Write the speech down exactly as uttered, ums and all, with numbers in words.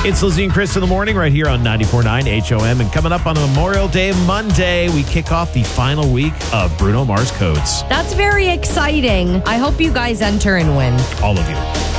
It's Lizzie and Chris in the morning right here on ninety-four point nine H O M. And coming up on Memorial Day Monday, we kick off the final week of Bruno Mars Codes. That's very exciting. I hope you guys enter and win. All of you.